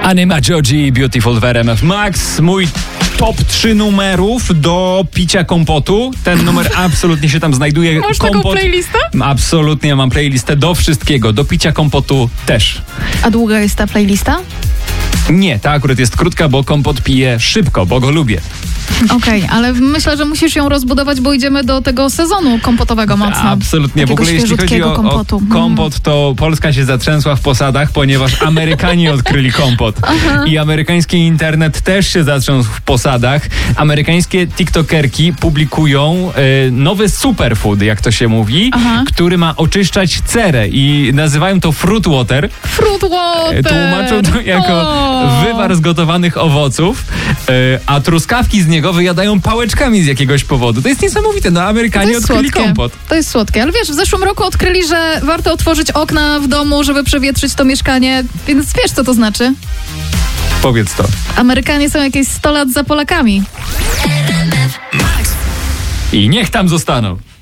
Anima Joji, Beautiful w RMF Max. Mój top 3 numerów do picia kompotu. Ten numer absolutnie się tam znajduje. Masz taką playlistę? Absolutnie mam playlistę do wszystkiego. Do picia kompotu też. A długa jest ta playlista? Nie, ta akurat jest krótka, bo kompot piję szybko, bo go lubię. Okej, ale myślę, że musisz ją rozbudować, bo idziemy do tego sezonu kompotowego mocno. Absolutnie. Takiego w ogóle jeśli chodzi o kompot, to Polska się zatrzęsła w posadach, ponieważ Amerykanie odkryli kompot. I amerykański internet też się zatrząsł w posadach. Amerykańskie tiktokerki publikują nowy superfood, jak to się mówi, który ma oczyszczać cerę i nazywają to fruit water. Fruit water! Tłumaczą to jako wywar z gotowanych owoców, a truskawki z niego wyjadają pałeczkami z jakiegoś powodu. To jest niesamowite. No, Amerykanie odkryli kompot. To jest słodkie. Ale wiesz, w zeszłym roku odkryli, że warto otworzyć okna w domu, żeby przewietrzyć to mieszkanie. Więc wiesz, co to znaczy? Powiedz to. Amerykanie są jakieś 100 lat za Polakami. I niech tam zostaną.